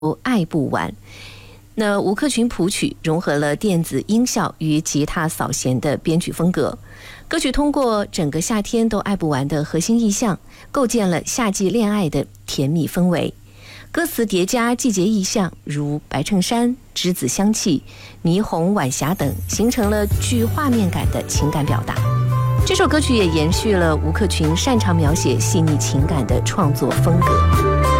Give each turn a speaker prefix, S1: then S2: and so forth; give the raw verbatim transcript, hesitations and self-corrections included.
S1: 爱不完。那吴克群谱曲融合了电子音效与吉他扫弦的编曲风格，歌曲通过整个夏天都爱不完的核心意象，构建了夏季恋爱的甜蜜氛围。歌词叠加季节意象，如白衬衫、栀子香气、霓虹晚霞等，形成了具画面感的情感表达。这首歌曲也延续了吴克群擅长描写细腻情感的创作风格。